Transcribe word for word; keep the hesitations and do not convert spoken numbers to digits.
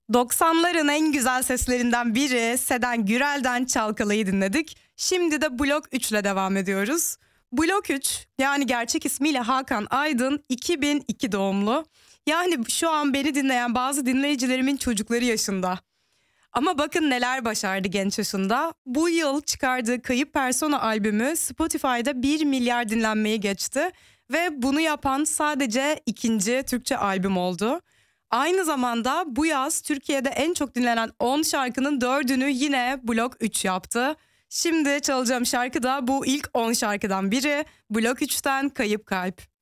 doksanların en güzel seslerinden biri Seden Gürel'den Çalkalay'ı dinledik. Şimdi de Blok üç ile devam ediyoruz. Blok üç, yani gerçek ismiyle Hakan Aydın, iki bin iki doğumlu. Yani şu an beni dinleyen bazı dinleyicilerimin çocukları yaşında. Ama bakın neler başardı genç yaşında. Bu yıl çıkardığı Kayıp Persona albümü Spotify'da bir milyar dinlenmeyi geçti. Ve bunu yapan sadece ikinci Türkçe albüm oldu. Aynı zamanda bu yaz Türkiye'de en çok dinlenen on şarkının dördünü yine Blok üç yaptı. Şimdi çalacağım şarkı da bu ilk on şarkıdan biri. Blok üçten Kayıp Kalp.